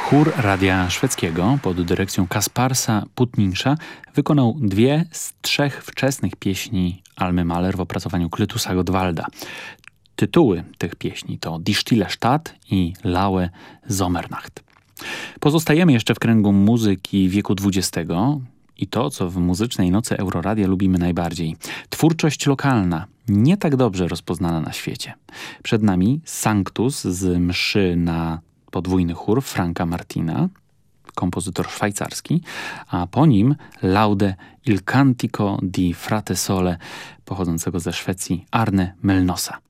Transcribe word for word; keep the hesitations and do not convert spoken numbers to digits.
Chór Radia Szwedzkiego pod dyrekcją Kasparsa Putninsza wykonał dwie z trzech wczesnych pieśni Almy Mahler w opracowaniu Klytusa Gottwalda. Tytuły tych pieśni to Die Stille Stadt i Laue Sommernacht. Pozostajemy jeszcze w kręgu muzyki wieku dwudziestego i to, co w muzycznej nocy Euroradia lubimy najbardziej. Twórczość lokalna, nie tak dobrze rozpoznana na świecie. Przed nami Sanctus z mszy na podwójny chór Franka Martina, kompozytor szwajcarski, a po nim Laude il Cantico di Frate Sole, pochodzącego ze Szwecji Arne Melnosa.